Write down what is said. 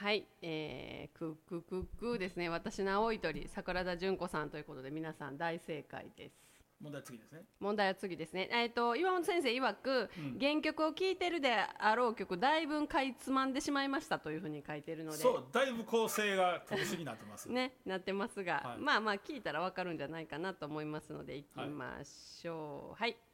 はい、クッククックですね。私の青い鳥、桜田淳子さんということで、皆さん大正解です。 問題次ですね。 問題は次ですね。岩本先生曰く、原曲を聴いてるであろう曲、だいぶかいつまんでしまいましたというふうに書いてるので。 そう、だいぶ構成が特殊になってます。 ね、なってますが、 はい、 まあまあ聞いたらわかるんじゃないかなと思いますので、いきましょう。はい。